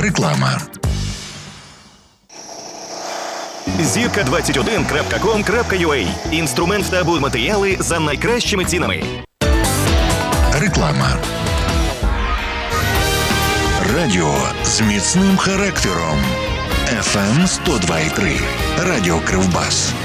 Реклама. Zirka21.com.ua. Інструмент та будматеріали за найкращими цінами. Реклама. Радіо з міцним характером. FM 102,3. Радіо Кривбас.